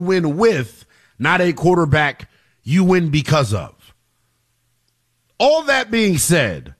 win with, not a quarterback you win because of. All that being said,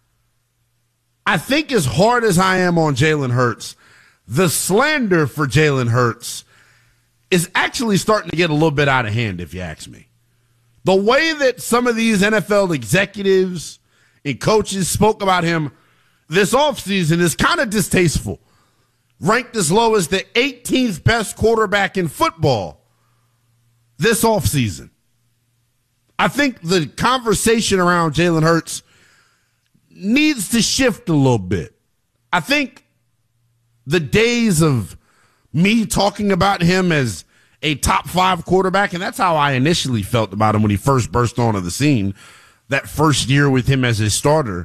I think as hard as I am on Jalen Hurts, the slander for Jalen Hurts is actually starting to get a little bit out of hand, if you ask me. The way that some of these NFL executives and coaches spoke about him this offseason is kind of distasteful. Ranked as low as the 18th best quarterback in football this offseason. I think the conversation around Jalen Hurts needs to shift a little bit. I think the days of me talking about him as a top 5 quarterback, and that's how I initially felt about him when he first burst onto the scene, that first year with him as his starter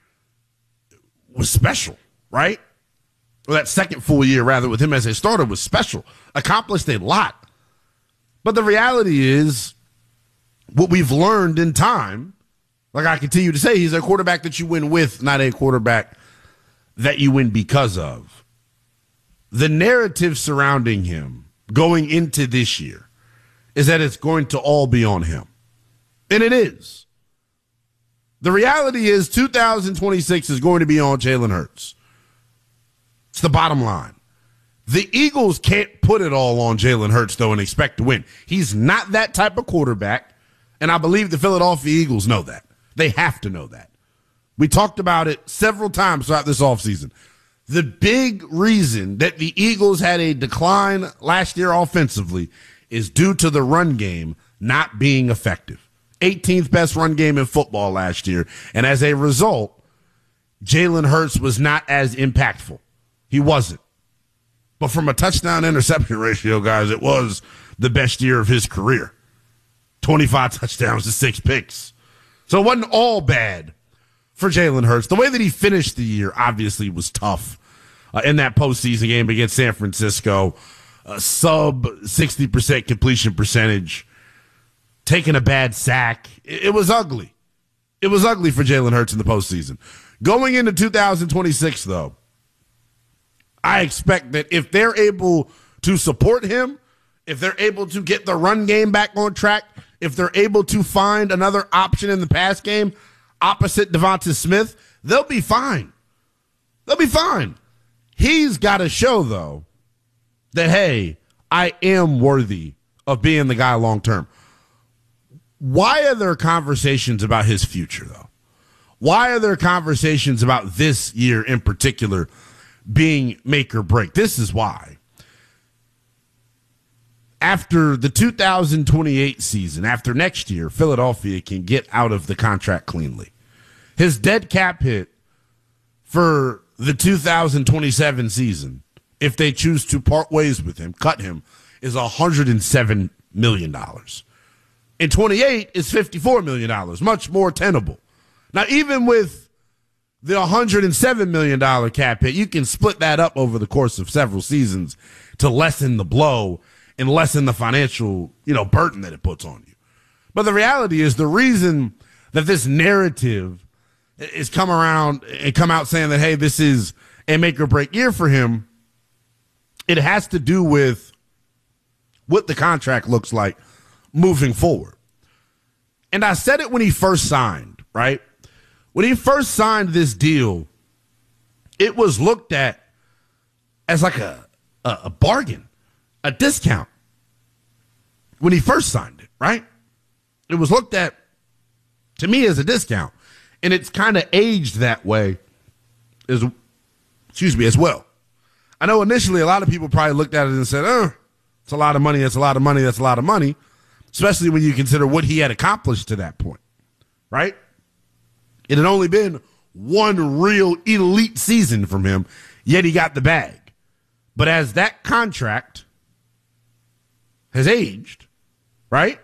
was special, right? Or that second full year, rather, with him as a starter was special. Accomplished a lot. But the reality is, what we've learned in time, like I continue to say, he's a quarterback that you win with, not a quarterback that you win because of. The narrative surrounding him going into this year is that it's going to all be on him. And it is. The reality is 2026 is going to be on Jalen Hurts. It's the bottom line. The Eagles can't put it all on Jalen Hurts, though, and expect to win. He's not that type of quarterback, and I believe the Philadelphia Eagles know that. They have to know that. We talked about it several times throughout this offseason. The big reason that the Eagles had a decline last year offensively is due to the run game not being effective. 18th best run game in football last year, and as a result, Jalen Hurts was not as impactful. He wasn't. But from a touchdown-interception ratio, guys, it was the best year of his career. 25 touchdowns to 6 picks. So it wasn't all bad for Jalen Hurts. The way that he finished the year obviously was tough in that postseason game against San Francisco. Sub 60% completion percentage. Taking a bad sack. It was ugly. It was ugly for Jalen Hurts in the postseason. Going into 2026, though, I expect that if they're able to support him, if they're able to get the run game back on track, if they're able to find another option in the pass game opposite Devonta Smith, they'll be fine. They'll be fine. He's got to show, though, that, hey, I am worthy of being the guy long term. Why are there conversations about his future, though? Why are there conversations about this year in particular being make or break? This is why. After the 2028 season, after next year, Philadelphia can get out of the contract cleanly. His dead cap hit for the 2027 season, if they choose to part ways with him, cut him, is $107 million. In 28 is $54 million, much more tenable. Now, even with the $107 million cap hit, you can split that up over the course of several seasons to lessen the blow and lessen the financial, burden that it puts on you. But the reality is the reason that this narrative is come around and come out saying that, hey, this is a make or break year for him, it has to do with what the contract looks like moving forward. And I said it when he first signed, right? When he first signed this deal, it was looked at as like a bargain, a discount. When he first signed it, right? It was looked at, to me, as a discount. And it's kind of aged that way as well. I know initially a lot of people probably looked at it and said, it's a lot of money, that's a lot of money, that's a lot of money. Especially when you consider what he had accomplished to that point, right? It had only been one real elite season from him, yet he got the bag. But as that contract has aged, right,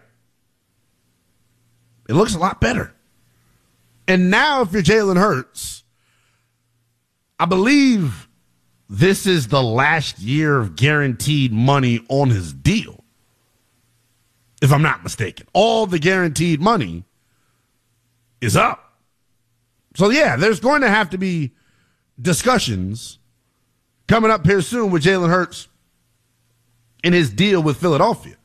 it looks a lot better. And now if you're Jalen Hurts, I believe this is the last year of guaranteed money on his deal, if I'm not mistaken. All the guaranteed money is up. So, yeah, there's going to have to be discussions coming up here soon with Jalen Hurts in his deal with Philadelphia.